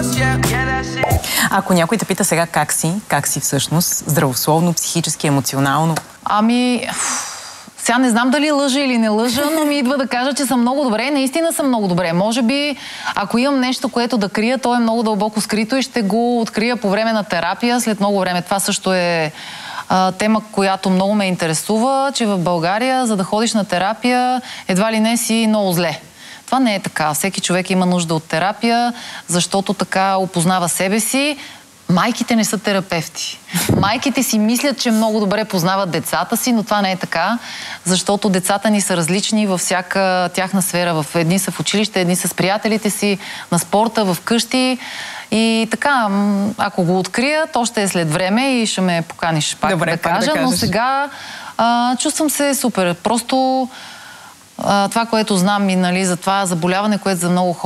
Ако някой те пита сега как си всъщност, здравословно, психически, емоционално? Сега не знам дали лъжа или не лъжа, но ми идва да кажа, че съм много добре. Наистина съм много добре. Може би, ако имам нещо, което да крия, то е много дълбоко скрито и ще го открия по време на терапия след много време. Това също е тема, която много ме интересува, че в България, за да ходиш на терапия, едва ли не си много зле. Това не е така. Всеки човек има нужда от терапия, защото така опознава себе си. Майките не са терапевти. Майките си мислят, че много добре познават децата си, но това не е така, защото децата ни са различни във всяка тяхна сфера. Едни са в училище, едни са с приятелите си, на спорта, в къщи. И така, ако го открия, то ще е след време и ще ме поканиш пак да кажа. Но сега чувствам се супер. Просто това, което знам и за това заболяване, което за много хора